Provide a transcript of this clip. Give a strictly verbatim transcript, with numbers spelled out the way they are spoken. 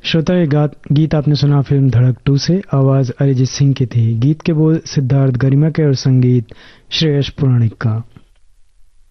श्रोता, ये गात गीत आपने सुना फिल्म धड़क टू से। आवाज अरिजीत सिंह की थी। गीत के बोल सिद्धार्थ गरिमा के और संगीत श्रेयस पुराणिक का।